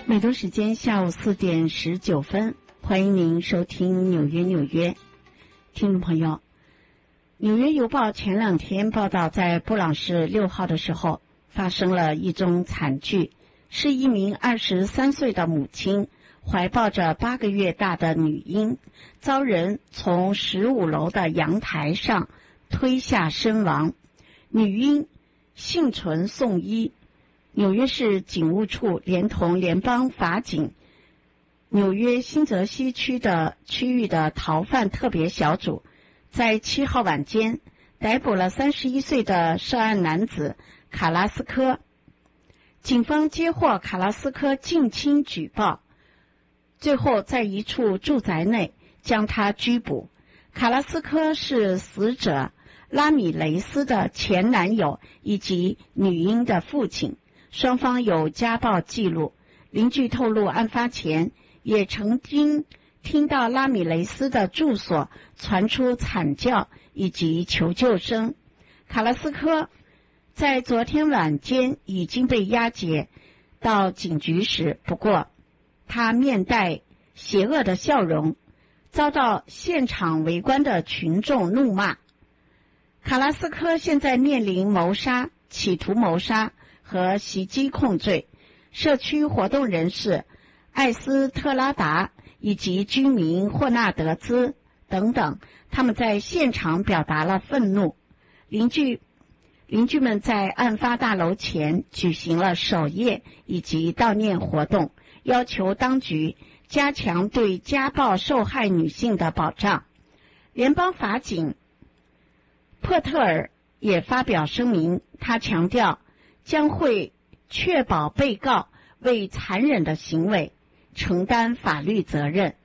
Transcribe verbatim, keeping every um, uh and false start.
美东时间下午四点十九分，欢迎您收听纽约纽约。听众朋友，纽约邮报前两天报道，在布朗市六号的时候发生了一宗惨剧，是一名二十三岁的母亲怀抱着八个月大的女婴，遭人从十五楼的阳台上推下身亡，女婴幸存送医。纽约市警务处连同联邦法警、纽约新泽西区的区域的逃犯特别小组，在七号晚间逮捕了三十一岁的涉案男子卡拉斯科。警方接获卡拉斯科近亲举报，最后在一处住宅内将他拘捕。卡拉斯科是死者拉米雷斯的前男友以及女婴的父亲，双方有家暴记录。邻居透露，案发前也曾经听到拉米雷斯的住所传出惨叫以及求救声。卡拉斯科在昨天晚间已经被押解到警局时，不过他面带邪恶的笑容，遭到现场围观的群众怒骂。卡拉斯科现在面临谋杀、企图谋杀和袭击控罪。社区活动人士艾斯特拉达以及居民霍纳德兹等等，他们在现场表达了愤怒。邻居邻居们在案发大楼前举行了守夜以及悼念活动，要求当局加强对家暴受害女性的保障。联邦法警珀特尔也发表声明，他强调将会确保被告为残忍的行为承担法律责任。